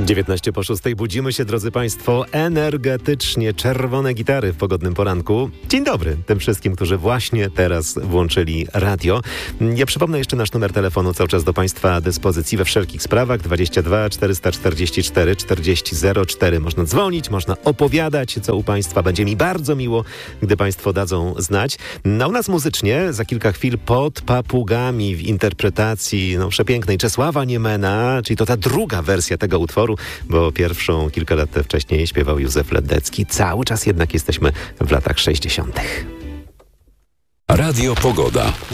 19:06 budzimy się, drodzy Państwo, energetycznie. Czerwone gitary w pogodnym poranku. Dzień dobry tym wszystkim, którzy właśnie teraz włączyli radio. Ja przypomnę jeszcze nasz numer telefonu cały czas do Państwa dyspozycji we wszelkich sprawach. 22 444 4004. Można dzwonić, można opowiadać, co u Państwa. Będzie mi bardzo miło, gdy Państwo dadzą znać. No u nas muzycznie za kilka chwil Pod papugami w interpretacji przepięknej Czesława Niemena, czyli to ta druga wersja tego utworu, bo pierwszą kilka lat wcześniej śpiewał Józef Leddecki. Cały czas jednak jesteśmy w latach 60. Radio Pogoda.